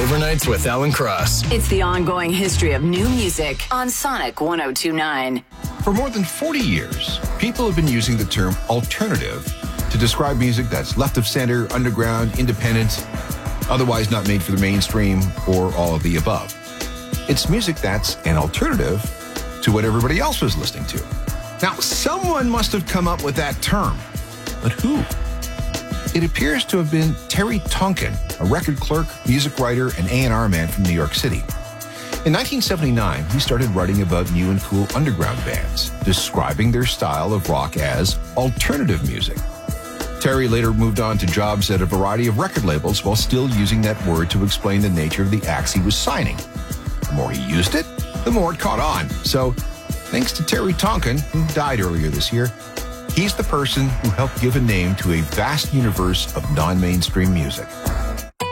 Overnights with Alan Cross. It's the ongoing history of new music on Sonic 102.9. For more than 40 years, people have been using the term alternative to describe music that's left of center, underground, independent, otherwise not made for the mainstream, or all of the above. It's music that's an alternative to what everybody else was listening to. Now, someone must have come up with that term, but who? It appears to have been Terry Tonkin, a record clerk, music writer, and A&R man from New York City. In 1979, he started writing about new and cool underground bands, describing their style of rock as alternative music. Terry later moved on to jobs at a variety of record labels while still using that word to explain the nature of the acts he was signing. The more he used it, the more it caught on. So, thanks to Terry Tonkin, who died earlier this year, he's the person who helped give a name to a vast universe of non-mainstream music.